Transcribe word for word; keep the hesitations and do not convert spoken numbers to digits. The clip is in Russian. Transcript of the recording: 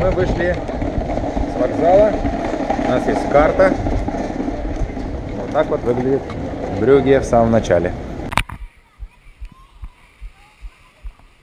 мы вышли с вокзала. У нас есть карта. Вот так вот выглядит Брюгге в самом начале.